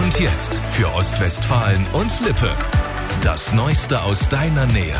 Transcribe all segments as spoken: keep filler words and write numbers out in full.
Und jetzt für Ostwestfalen und Lippe. Das Neueste aus deiner Nähe.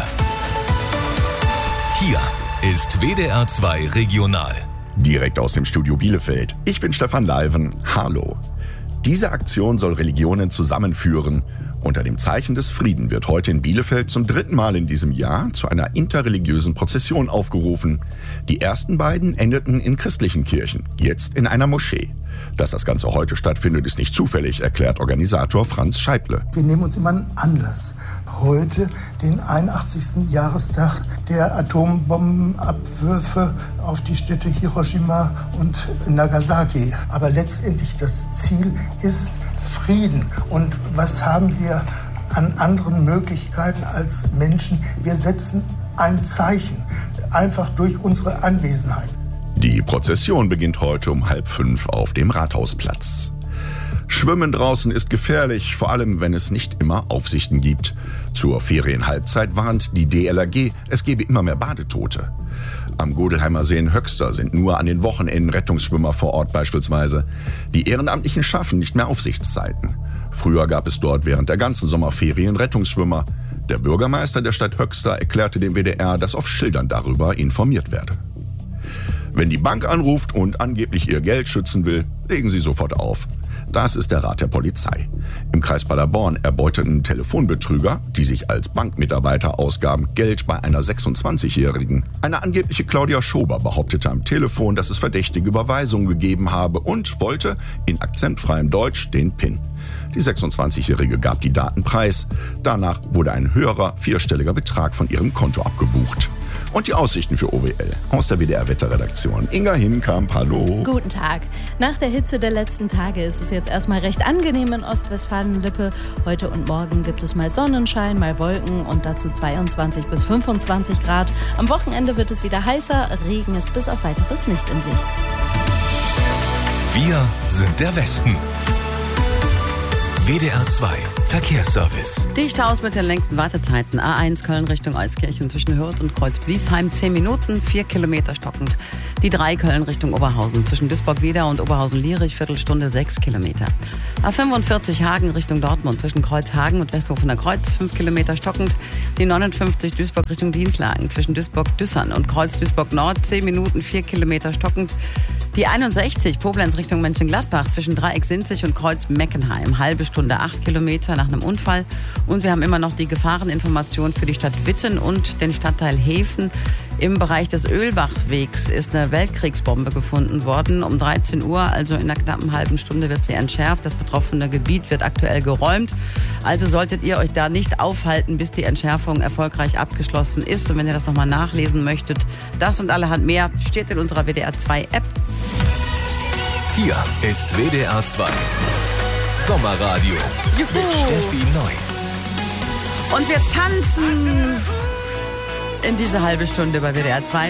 Hier ist W D R zwei Regional. Direkt aus dem Studio Bielefeld. Ich bin Stefan Leiven. Hallo. Diese Aktion soll Religionen zusammenführen. Unter dem Zeichen des Frieden wird heute in Bielefeld zum dritten Mal in diesem Jahr zu einer interreligiösen Prozession aufgerufen. Die ersten beiden endeten in christlichen Kirchen, jetzt in einer Moschee. Dass das Ganze heute stattfindet, ist nicht zufällig, erklärt Organisator Franz Scheible. Wir nehmen uns immer einen Anlass. Heute den einundachtzigsten Jahrestag der Atombombenabwürfe auf die Städte Hiroshima und Nagasaki. Aber letztendlich das Ziel ist Frieden. Und was haben wir an anderen Möglichkeiten als Menschen? Wir setzen ein Zeichen, einfach durch unsere Anwesenheit. Die Prozession beginnt heute um halb fünf auf dem Rathausplatz. Schwimmen draußen ist gefährlich, vor allem wenn es nicht immer Aufsichten gibt. Zur Ferienhalbzeit warnt die D L R G, es gebe immer mehr Badetote. Am Godelheimer See in Höxter sind nur an den Wochenenden Rettungsschwimmer vor Ort beispielsweise. Die Ehrenamtlichen schaffen nicht mehr Aufsichtszeiten. Früher gab es dort während der ganzen Sommerferien Rettungsschwimmer. Der Bürgermeister der Stadt Höxter erklärte dem W D R, dass auf Schildern darüber informiert werde. Wenn die Bank anruft und angeblich ihr Geld schützen will, legen sie sofort auf. Das ist der Rat der Polizei. Im Kreis Paderborn erbeuteten Telefonbetrüger, die sich als Bankmitarbeiter ausgaben, Geld bei einer sechsundzwanzigjährigen. Eine angebliche Claudia Schober behauptete am Telefon, dass es verdächtige Überweisungen gegeben habe und wollte in akzentfreiem Deutsch den PIN. Die sechsundzwanzigjährige gab die Daten preis. Danach wurde ein höherer, vierstelliger Betrag von ihrem Konto abgebucht. Und die Aussichten für O W L aus der W D R-Wetterredaktion. Inga Hinkamp, hallo. Guten Tag. Nach der Hitze der letzten Tage ist es jetzt erstmal recht angenehm in Ostwestfalen-Lippe. Heute und morgen gibt es mal Sonnenschein, mal Wolken und dazu zweiundzwanzig bis fünfundzwanzig Grad. Am Wochenende wird es wieder heißer, Regen ist bis auf Weiteres nicht in Sicht. Wir sind der Westen. W D R zwei Verkehrsservice. Dicht mit den längsten Wartezeiten. A eins Köln Richtung Euskirchen zwischen Hürth und Kreuz-Bliesheim. zehn Minuten, vier Kilometer stockend. Die drei Köln Richtung Oberhausen zwischen Duisburg-Wieder und Oberhausen-Lierich. Viertelstunde, sechs Kilometer. A fünfundvierzig Hagen Richtung Dortmund zwischen Kreuzhagen und Westhofener Kreuz. fünf Kilometer stockend. Die neunundfünfzig Duisburg Richtung Dienstlagen zwischen Duisburg-Düssern und Kreuz-Duisburg-Nord. zehn Minuten, vier Kilometer stockend. Die einundsechzig Koblenz Richtung Mönchengladbach zwischen Dreieck-Sinzig und Kreuz-Meckenheim. Halbe Stunde, acht Kilometer nach einem Unfall. Und wir haben immer noch die Gefahreninformation für die Stadt Witten und den Stadtteil Hefen. Im Bereich des Ölbachwegs ist eine Weltkriegsbombe gefunden worden. Um dreizehn Uhr, also in einer knappen halben Stunde, wird sie entschärft. Das betroffene Gebiet wird aktuell geräumt. Also solltet ihr euch da nicht aufhalten, bis die Entschärfung erfolgreich abgeschlossen ist. Und wenn ihr das nochmal nachlesen möchtet, das und allerhand mehr steht in unserer W D R zwei App. Hier ist W D R zwei Sommerradio Juhu. Mit Steffi Neu. Und wir tanzen in diese halbe Stunde bei W D R zwei.